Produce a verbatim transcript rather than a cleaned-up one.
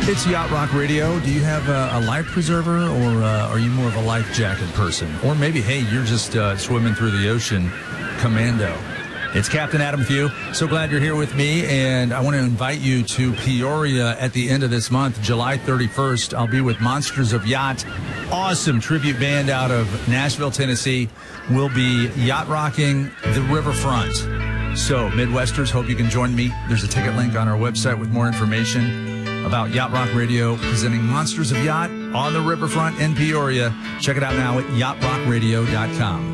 It's Yacht Rock Radio. Do you have a, a life preserver, or uh, are you more of a life jacket person? Or maybe, hey, you're just uh, swimming through the ocean commando. It's Captain Adam Few. So glad you're here with me, and I want to invite you to Peoria at the end of this month, July thirty-first. I'll be with Monsters of Yacht, awesome tribute band out of Nashville, Tennessee. We'll be yacht rocking the riverfront. So, Midwesters, hope you can join me. There's a ticket link on our website with more information about Yacht Rock Radio presenting Monsters of Yacht on the riverfront in Peoria. Check it out now at yacht rock radio dot com.